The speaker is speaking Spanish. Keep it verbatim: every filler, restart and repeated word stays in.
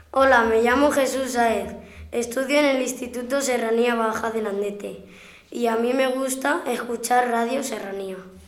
Hola, me llamo Jesús Saez, estudio en el Instituto Serranía Baja de Landete y a mí me gusta escuchar Radio Serranía.